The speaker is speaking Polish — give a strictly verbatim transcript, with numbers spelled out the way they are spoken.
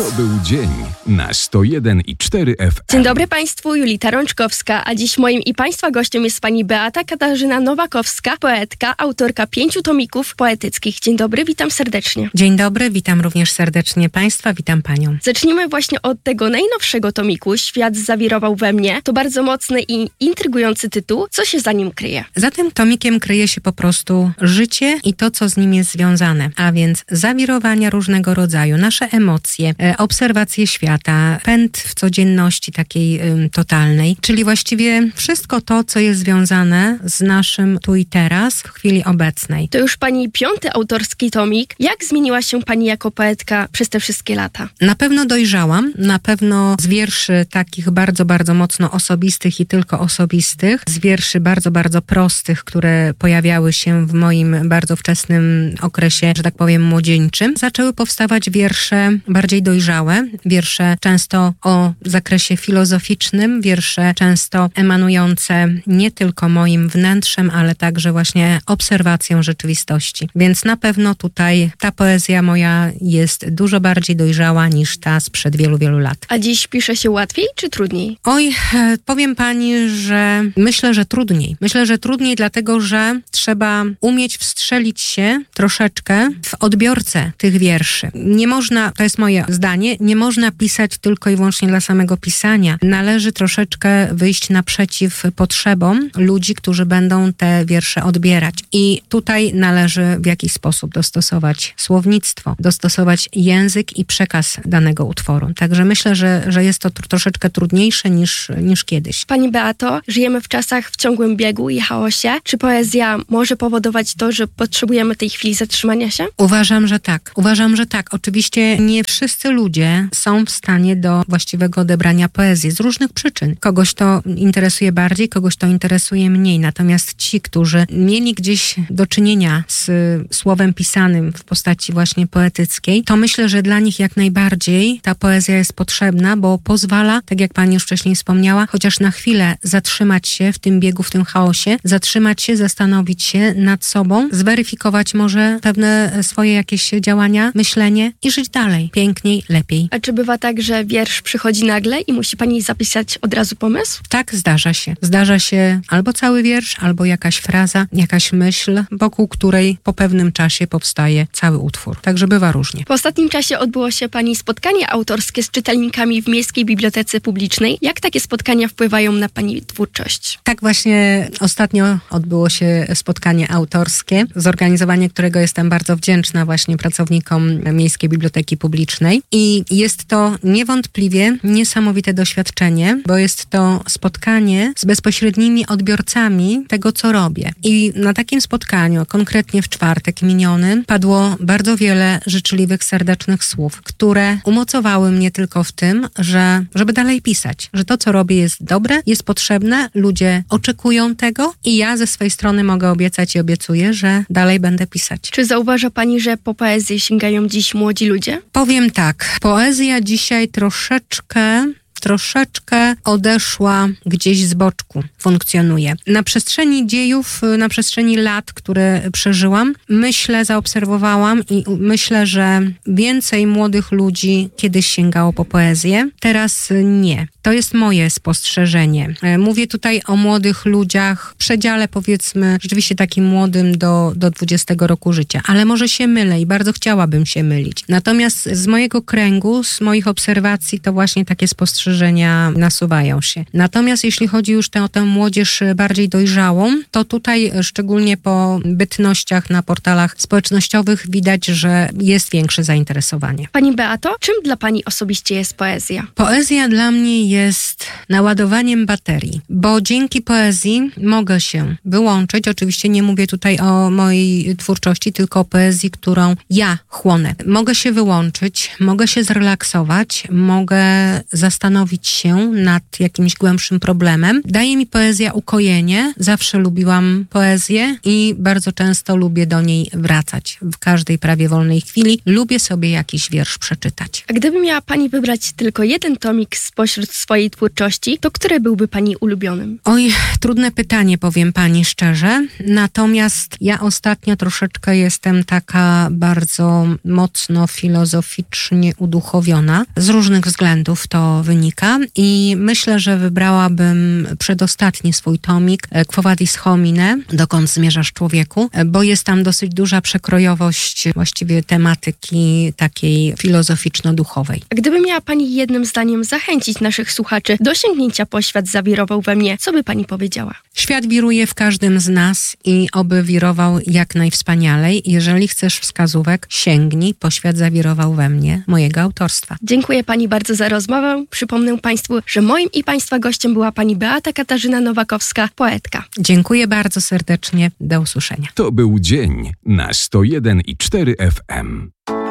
To był dzień na sto jeden i cztery F M. Dzień dobry Państwu, Julita Rączkowska, a dziś moim i Państwa gościem jest pani Beata Katarzyna Nowakowska, poetka, autorka pięciu tomików poetyckich. Dzień dobry, witam serdecznie. Dzień dobry, witam również serdecznie Państwa, witam Panią. Zacznijmy właśnie od tego najnowszego tomiku, Świat zawirował we mnie. To bardzo mocny i intrygujący tytuł. Co się za nim kryje? Za tym tomikiem kryje się po prostu życie i to, co z nim jest związane, a więc zawirowania różnego rodzaju, nasze emocje, e, obserwacje świata, pęd w codzienności takiej y, totalnej, czyli właściwie wszystko to, co jest związane z naszym tu i teraz w chwili obecnej. To już pani piąty autorski tomik. Jak zmieniła się pani jako poetka przez te wszystkie lata? Na pewno dojrzałam, na pewno z wierszy takich bardzo, bardzo mocno osobistych i tylko osobistych, z wierszy bardzo, bardzo prostych, które pojawiały się w moim bardzo wczesnym okresie, że tak powiem, młodzieńczym, zaczęły powstawać wiersze bardziej dojrzałe, wiersze często o zakresie filozoficznym, wiersze często emanujące nie tylko moim wnętrzem, ale także właśnie obserwacją rzeczywistości. Więc na pewno tutaj ta poezja moja jest dużo bardziej dojrzała niż ta sprzed wielu, wielu lat. A dziś pisze się łatwiej czy trudniej? Oj, powiem pani, że myślę, że trudniej. Myślę, że trudniej dlatego, że trzeba umieć wstrzelić się troszeczkę w odbiorcę tych wierszy. Nie można, to jest moje zdanie, nie można pisać tylko i wyłącznie dla samego pisania. Należy troszeczkę wyjść naprzeciw potrzebom ludzi, którzy będą te wiersze odbierać. I tutaj należy w jakiś sposób dostosować słownictwo, dostosować język i przekaz danego utworu. Także myślę, że, że jest to tr- troszeczkę trudniejsze niż, niż kiedyś. Pani Beato, żyjemy w czasach w ciągłym biegu i chaosie. Czy poezja może powodować to, że potrzebujemy tej chwili zatrzymania się? Uważam, że tak. Uważam, że tak. Oczywiście nie wszyscy ludzie są w stanie do właściwego odebrania poezji z różnych przyczyn. Kogoś to interesuje bardziej, kogoś to interesuje mniej. Natomiast ci, którzy mieli gdzieś do czynienia z słowem pisanym w postaci właśnie poetyckiej, to myślę, że dla nich jak najbardziej ta poezja jest potrzebna, bo pozwala, tak jak pani już wcześniej wspomniała, chociaż na chwilę zatrzymać się w tym biegu, w tym chaosie, zatrzymać się, zastanowić się nad sobą, zweryfikować może pewne swoje jakieś działania, myślenie i żyć dalej. Piękniej, lepiej. A czy bywa tak, że wiersz przychodzi nagle i musi pani zapisać od razu pomysł? Tak, zdarza się. Zdarza się albo cały wiersz, albo jakaś fraza, jakaś myśl, wokół której po pewnym czasie powstaje cały utwór. Także bywa różnie. W ostatnim czasie odbyło się pani spotkanie autorskie z czytelnikami w Miejskiej Bibliotece Publicznej. Jak takie spotkania wpływają na pani twórczość? Tak właśnie ostatnio odbyło się spotkanie autorskie, zorganizowanie którego jestem bardzo wdzięczna właśnie pracownikom Miejskiej Biblioteki Publicznej. I jest to niewątpliwie niesamowite doświadczenie, bo jest to spotkanie z bezpośrednimi odbiorcami tego, co robię. I na takim spotkaniu, konkretnie w czwartek miniony, padło bardzo wiele życzliwych, serdecznych słów, które umocowały mnie tylko w tym, że żeby dalej pisać, że to, co robię, jest dobre, jest potrzebne, ludzie oczekują tego i ja ze swojej strony mogę obiecać i obiecuję, że dalej będę pisać. Czy zauważa pani, że po poezję sięgają dziś młodzi ludzie? Powiem tak, poezja dzisiaj troszeczkę troszeczkę odeszła gdzieś z boczku, funkcjonuje. Na przestrzeni dziejów, na przestrzeni lat, które przeżyłam, myślę, zaobserwowałam i myślę, że więcej młodych ludzi kiedyś sięgało po poezję, teraz nie. To jest moje spostrzeżenie. Mówię tutaj o młodych ludziach w przedziale, powiedzmy, rzeczywiście takim młodym do, do dwudziestego roku życia, ale może się mylę i bardzo chciałabym się mylić. Natomiast z mojego kręgu, z moich obserwacji, to właśnie takie spostrzeżenia nasuwają się. Natomiast jeśli chodzi już te, o tę młodzież bardziej dojrzałą, to tutaj szczególnie po bytnościach na portalach społecznościowych widać, że jest większe zainteresowanie. Pani Beato, czym dla pani osobiście jest poezja? Poezja dla mnie jest naładowaniem baterii, bo dzięki poezji mogę się wyłączyć. Oczywiście nie mówię tutaj o mojej twórczości, tylko o poezji, którą ja chłonę. Mogę się wyłączyć, mogę się zrelaksować, mogę zastanowić się nad jakimś głębszym problemem. Daje mi poezja poezja ukojenie. Zawsze lubiłam poezję i bardzo często lubię do niej wracać. W każdej prawie wolnej chwili lubię sobie jakiś wiersz przeczytać. A gdyby miała pani wybrać tylko jeden tomik spośród swojej twórczości, to który byłby pani ulubionym? Oj, trudne pytanie, powiem pani szczerze. Natomiast ja ostatnio troszeczkę jestem taka bardzo mocno filozoficznie uduchowiona. Z różnych względów to wynika i myślę, że wybrałabym przedostatni swój tomik Quo Vadis Homine, dokąd zmierzasz człowieku, bo jest tam dosyć duża przekrojowość właściwie tematyki takiej filozoficzno-duchowej. A gdyby miała pani jednym zdaniem zachęcić naszych słuchaczy do sięgnięcia po Świat zawirował we mnie, co by pani powiedziała? Świat wiruje w każdym z nas i oby wirował jak najwspanialej. Jeżeli chcesz wskazówek, sięgnij po Świat zawirował we mnie, mojego autorstwa. Dziękuję pani bardzo za rozmowę. Przypomnę państwu, że moim i państwa gościem była pani Beata Katarzyna Nowakowska, poetka. Dziękuję bardzo serdecznie. Do usłyszenia. To był dzień na sto jeden i cztery F M.